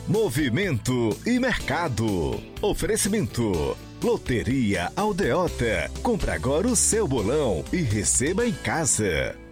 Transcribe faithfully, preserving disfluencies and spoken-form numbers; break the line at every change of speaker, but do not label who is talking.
Movimento e mercado. Oferecimento. Loteria Aldeota. Compre agora o seu bolão e receba em casa.